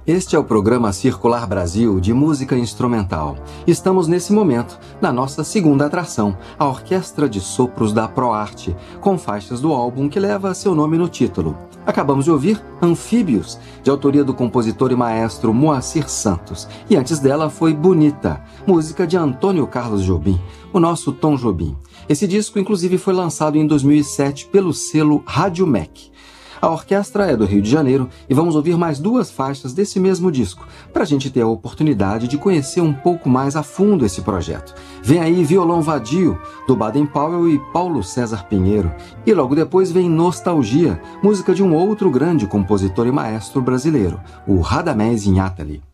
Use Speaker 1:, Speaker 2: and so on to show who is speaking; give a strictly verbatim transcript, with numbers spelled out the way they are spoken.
Speaker 1: Este é o programa Circular Brasil de música instrumental. Estamos nesse momento na nossa segunda atração, a Orquestra de Sopros da ProArte, com faixas do álbum que leva seu nome no título. Acabamos de ouvir Anfíbios, de autoria do compositor e maestro Moacir Santos, e antes dela foi Bonita, música de Antônio Carlos Jobim, o nosso Tom Jobim. Esse disco, inclusive, foi lançado em dois mil e sete pelo selo Rádio M E C. A orquestra é do Rio de Janeiro e vamos ouvir mais duas faixas desse mesmo disco, para a gente ter a oportunidade de conhecer um pouco mais a fundo esse projeto. Vem aí Violão Vadio, do Baden Powell e Paulo César Pinheiro, e logo depois vem Nostalgia, música de um outro grande compositor e maestro brasileiro, o Radamés Inátali.